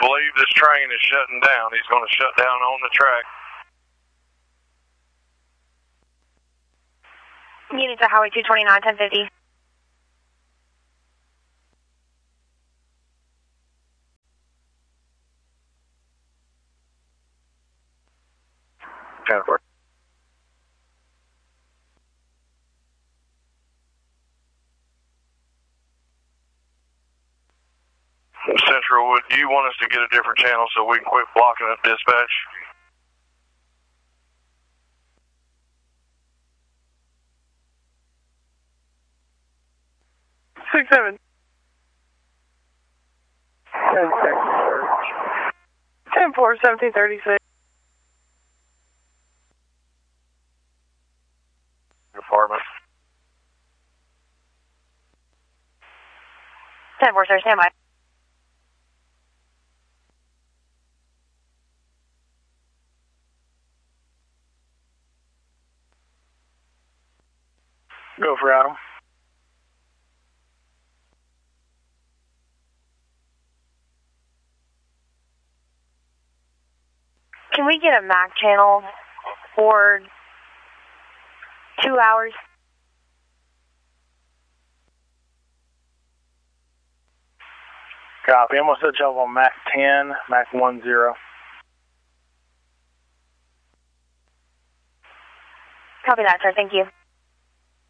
believe this train is shutting down. He's going to shut down on the track. Unit to Highway 229, 1050. Jennifer. Central, would you want us to get a different channel so we can quit blocking up dispatch? Six, 7. 10-4, 1736. Department. 10-4, sir, stand by. Go for Adam. Can we get a MAC channel for 2 hours? Copy. I'm going to set you up on MAC 10, MAC 10. Copy that, sir. Thank you.